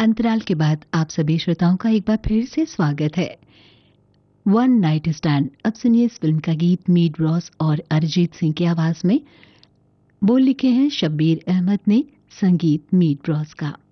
अंतराल के बाद आप सभी श्रोताओं का एक बार फिर से स्वागत है। One night stand. अब सुनिए इस फिल्म का गीत मीड रॉस और अरिजीत सिंह की आवाज में। बोल लिखे हैं शब्बीर अहमद ने, संगीत मीड रॉस का।